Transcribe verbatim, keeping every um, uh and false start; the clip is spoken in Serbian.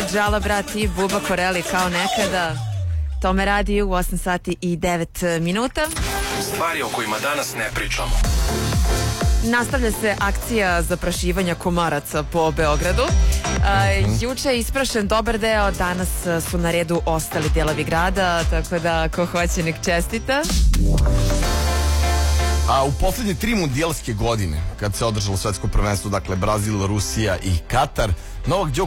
Džala brat i Buba Koreli kao nekada. To me radi u osam sati i devet minuta. Stvari o kojima danas ne pričamo. Nastavlja se akcija zaprašivanja komaraca po Beogradu. A, juče je isprašen dobar deo, danas su na redu ostali delovi grada, tako da ko hoće nek čestita. A u posljednje tri mundijalske godine, kad se održalo svetsko prvenstvo, dakle Brazil, Rusija i Katar, Novak Đoković